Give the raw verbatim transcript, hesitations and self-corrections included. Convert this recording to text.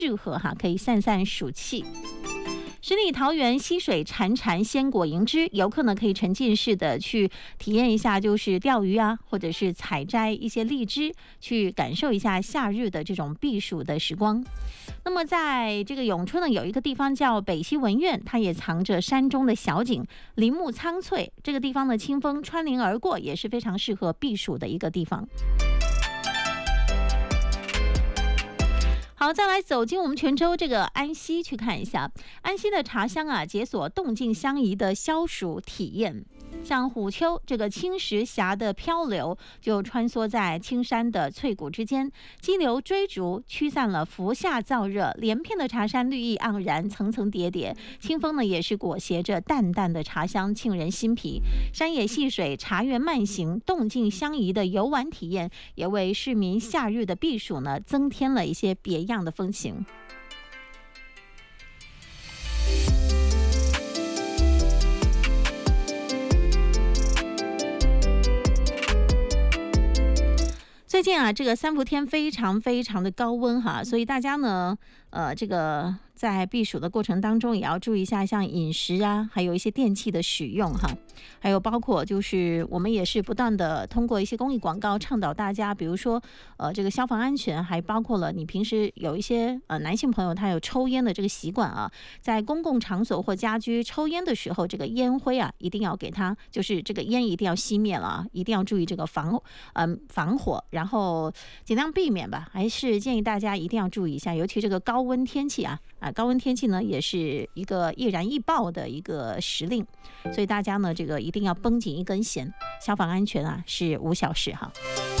适合哈，可以散散暑气。十里桃园溪水潺潺，鲜果盈枝，游客呢可以沉浸式的去体验一下，就是钓鱼啊，或者是采摘一些荔枝，去感受一下夏日的这种避暑的时光。那么在这个永春呢，有一个地方叫北溪文苑，它也藏着山中的小景，林木苍翠，这个地方的清风穿林而过，也是非常适合避暑的一个地方。好，再来走进我们泉州这个安溪去看一下，安溪的茶香啊，解锁动静相宜的消暑体验。像虎丘这个青石峡的漂流，就穿梭在青山的翠谷之间，激流追逐，驱散了伏夏燥热，连片的茶山绿意盎然，层层叠叠，清风呢也是裹挟着淡淡的茶香，沁人心脾。山野戏水，茶园慢行，动静相宜的游玩体验，也为市民夏日的避暑呢增添了一些别样的风情。最近啊，这个三伏天非常非常的高温哈，所以大家呢，呃，这个在避暑的过程当中也要注意一下，像饮食啊，还有一些电器的使用哈，还有包括就是我们也是不断的通过一些公益广告倡导大家，比如说呃这个消防安全，还包括了你平时有一些呃男性朋友他有抽烟的这个习惯啊，在公共场所或家居抽烟的时候，这个烟灰啊一定要给他，就是这个烟一定要熄灭了啊，一定要注意这个防嗯、呃、防火，然后尽量避免吧，还是建议大家一定要注意一下，尤其这个高温天气啊啊高温天气呢也是一个易燃易爆的一个时令，所以大家呢这个一定要绷紧一根弦，消防安全啊是无小事哈。